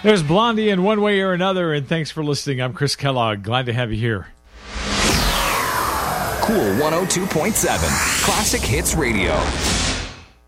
There's Blondie in One Way or Another, and thanks for listening. I'm Chris Kellogg. Glad to have you here. Cool 102.7 Classic Hits Radio.